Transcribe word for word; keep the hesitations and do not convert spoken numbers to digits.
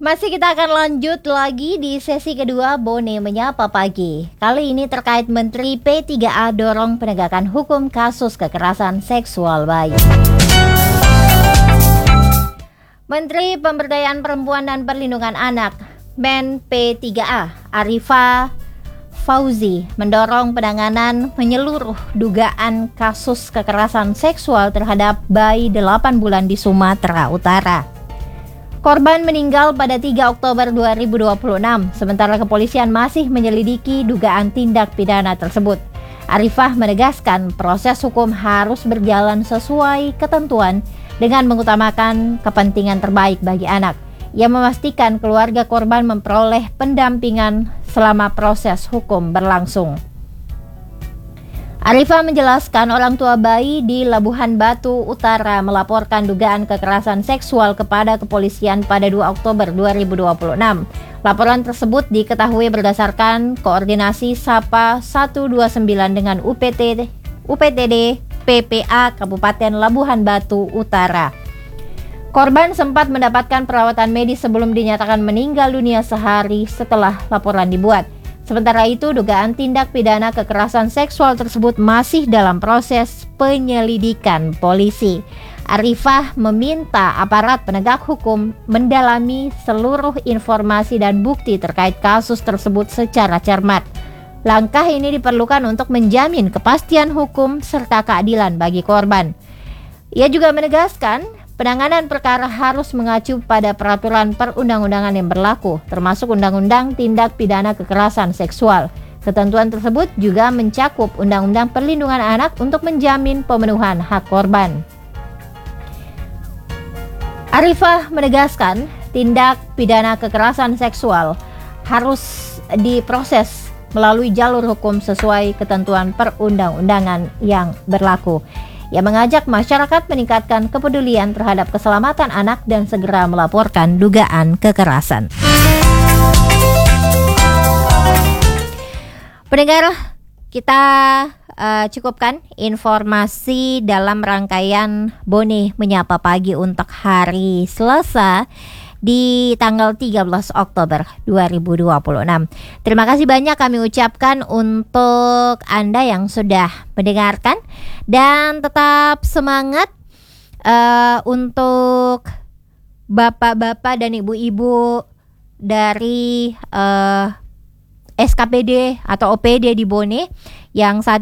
Masih kita akan lanjut lagi di sesi kedua Bone Menyapa Pagi. Kali ini terkait Menteri P tiga A dorong penegakan hukum kasus kekerasan seksual bayi. Menteri Pemberdayaan Perempuan dan Perlindungan Anak Men P tiga A Arifah Fauzi mendorong penanganan menyeluruh dugaan kasus kekerasan seksual terhadap bayi delapan bulan di Sumatera Utara. Korban meninggal pada tiga Oktober dua ribu dua puluh enam, sementara kepolisian masih menyelidiki dugaan tindak pidana tersebut. Arifah menegaskan proses hukum harus berjalan sesuai ketentuan dengan mengutamakan kepentingan terbaik bagi anak. Ia memastikan keluarga korban memperoleh pendampingan selama proses hukum berlangsung. Arifah menjelaskan orang tua bayi di Labuhan Batu Utara melaporkan dugaan kekerasan seksual kepada kepolisian pada dua Oktober dua ribu dua puluh enam. Laporan tersebut diketahui berdasarkan koordinasi SAPA seratus dua puluh sembilan dengan U P T, U P T D P P A Kabupaten Labuhan Batu Utara. Korban sempat mendapatkan perawatan medis sebelum dinyatakan meninggal dunia sehari setelah laporan dibuat. Sementara itu, dugaan tindak pidana kekerasan seksual tersebut masih dalam proses penyelidikan polisi. Arifah meminta aparat penegak hukum mendalami seluruh informasi dan bukti terkait kasus tersebut secara cermat. Langkah ini diperlukan untuk menjamin kepastian hukum serta keadilan bagi korban. Ia juga menegaskan, penanganan perkara harus mengacu pada peraturan perundang-undangan yang berlaku, termasuk Undang-Undang Tindak Pidana Kekerasan Seksual. Ketentuan tersebut juga mencakup Undang-Undang Perlindungan Anak untuk menjamin pemenuhan hak korban. Arifah menegaskan, tindak pidana kekerasan seksual harus diproses melalui jalur hukum sesuai ketentuan perundang-undangan yang berlaku. Ia mengajak masyarakat meningkatkan kepedulian terhadap keselamatan anak dan segera melaporkan dugaan kekerasan. Pendengar, kita uh, cukupkan informasi dalam rangkaian Bone Menyapa Pagi untuk hari Selasa di tanggal tiga belas Oktober dua ribu dua puluh enam. Terima kasih banyak kami ucapkan untuk Anda yang sudah mendengarkan, dan tetap semangat uh, untuk bapak-bapak dan ibu-ibu dari uh, S K P D atau O P D di Bone yang saat